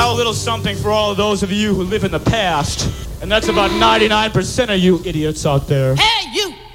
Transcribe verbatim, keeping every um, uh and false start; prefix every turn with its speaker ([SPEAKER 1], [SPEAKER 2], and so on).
[SPEAKER 1] Now a little something for all of those of you who live in the past. And that's about ninety-nine percent of you idiots out there.
[SPEAKER 2] Hey, you!